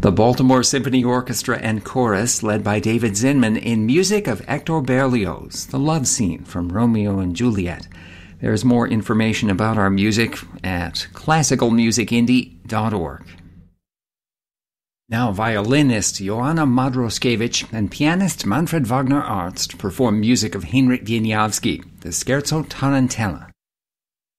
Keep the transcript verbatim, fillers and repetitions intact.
The Baltimore Symphony Orchestra and Chorus, led by David Zinman, in music of Hector Berlioz, the love scene from Romeo and Juliet. There's more information about our music at classical music indie dot org. Now, violinist Joanna Madroskiewicz and pianist Manfred Wagner-Arzt perform music of Heinrich Wieniawski, the Scherzo Tarantella.